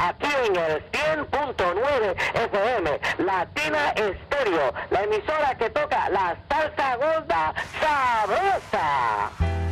aquí en el 100.9 FM, Latina Estéreo, la emisora que toca la salsa gorda sabrosa.